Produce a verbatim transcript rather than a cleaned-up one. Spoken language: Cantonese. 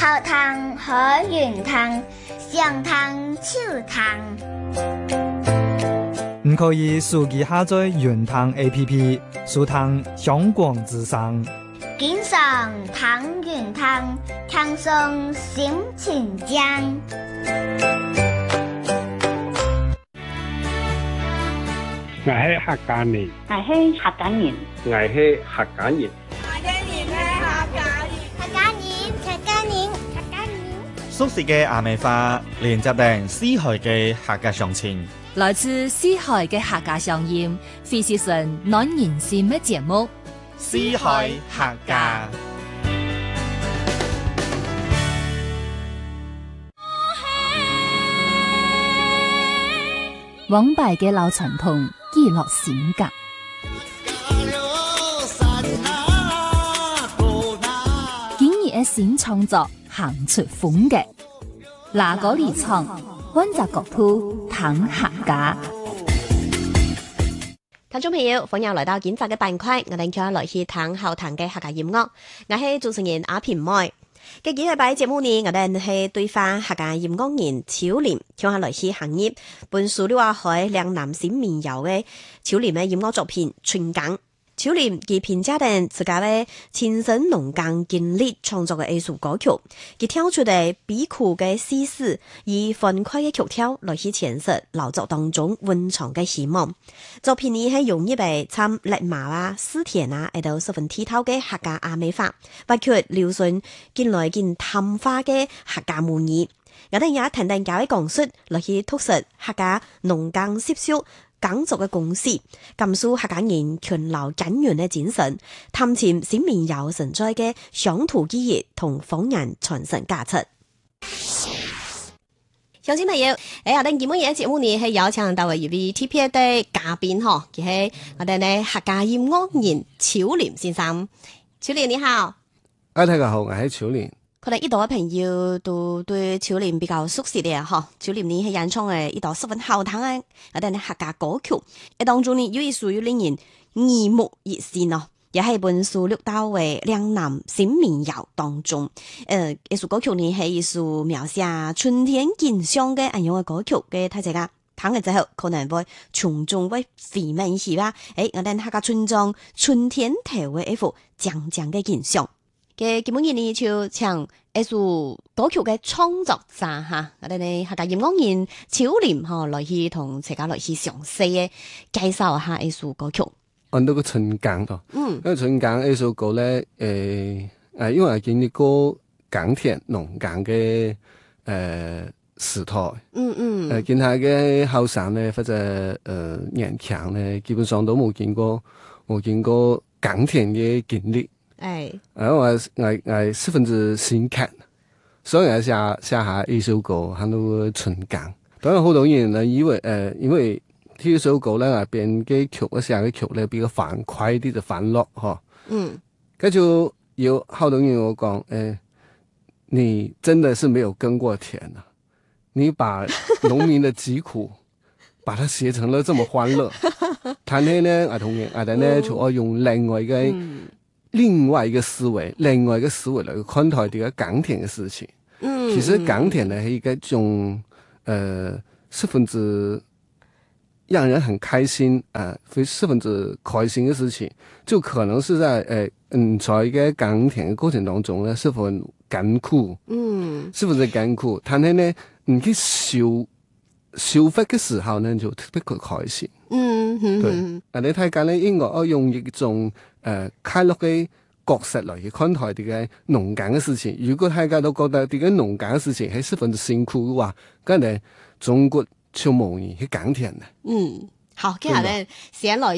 校堂和園堂，上堂秋堂。 唔可以手機下載園堂 A P P， 收聽香港之聲。 經常聽園堂，聽送心情江。 我係客家人， 我係客家人， 我係客家人， 客家人，客家人，客家人。 熟悉嘅阿美花，連接定思海嘅客家鄉情， 來自思海嘅客家鄉音，非是純暖人心嘅節目。 思海客家。 往敗嘅老傳統，記錄性格。今日嘅新創作，行出風格。哪個離場？溫習國鋪談客家。 聽眾朋友，歡迎來到今集嘅板塊，我哋今日來去談後談嘅客家音樂。我係主持人阿平妹。嘅幾個擺節目呢，我哋係對翻客家音樂人秋林，聽下來去行業，本書了話係兩男性民謠嘅秋林嘅音樂作品《春耕》。秋林佢評價定自家嘅親身農耕經歷創作嘅藝術歌曲，佢挑出嚟悲苦嘅絲絲，以歡快嘅曲調來去詮釋勞作當中溫藏嘅希望。作品呢係容易被參瀝苗啊、絲田啊，喺度十分剔透嘅客家阿美法，包括廖順見來見探花嘅客家母語。我哋也聽聽教嘅講述來去突出客家農耕習俗耕作嘅公司，甘肅客家人勤勞耕耘嘅精神，探尋新民謠存在嘅鄉土記憶同方言傳承價值。鄉親朋友，誒，我哋今日嘅節目呢係邀請到一位特別嘅嘉賓嗬，佢係我哋呢客家音樂人秋林先生。秋林你好， 啊大家好，我係秋林。 可能呢度嘅朋友都對秋林比較熟悉啲嗬，秋林呢係演唱嘅呢度十分好聽嘅我哋呢客家歌曲，誒當中呢有一首要令人耳目一新咯，也係本書錄到嘅兩男新民謠當中，誒呢首歌曲呢係一首描寫春天景象嘅咁樣嘅歌曲嘅，睇下聽嘅之後可能會從中會回味起啦，誒我哋客家村莊春天頭嘅一幅靜靜嘅景象。嘅基本嘅呢就唱一首歌曲嘅創作者吓，我哋呢客家音樂人秋林嗬來去同大家來去詳細嘅介紹下一首歌曲。 按到個春耕咯，嗯，因為春耕呢首歌咧，誒、呃，誒，因為經歷過耕田農耕嘅誒時代，嗯嗯，誒、呃，見下嘅後生咧或者誒年輕咧，基本上都冇見過冇見過耕田嘅經歷。哎，然後我我我十分之深刻，所以我寫寫下呢首歌，喊到春耕。當然好多人呢以為誒、呃，因為呢首歌咧入邊嘅曲，我寫嘅曲咧比較歡快啲，就歡樂嗬。嗯，跟住有好多人我講，誒、呃，你真的是沒有耕過田啊！你把農民的疾苦，把它寫成了這麼歡樂。但係呢，我同人我哋呢就要用另外嘅。嗯另外一個思維，另外一個思維來看待這個耕田的事情。嗯，其實耕田呢係一個種，呃，十分之讓人很開心，呃，非十分之開心的事情。就可能是在，呃，嗯，在一個耕田的過程當中呢，十分艱苦。嗯，十分之艱苦。但係呢，你去收收穫嘅時候呢，就特別開心。嗯，嗯對。啊，你睇緊呢，應該要用一種。誒、呃，快樂嘅角色來去看待啲嘅農耕嘅事情。如果大家都覺得啲嘅農耕嘅事情係十分之辛苦嘅話，咁你中國就冇人去耕田啦。嗯，好，接下來先來。